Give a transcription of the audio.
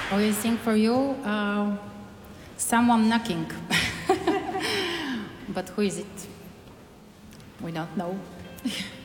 I will sing for you Someone Knocking. But who is it? We don't know.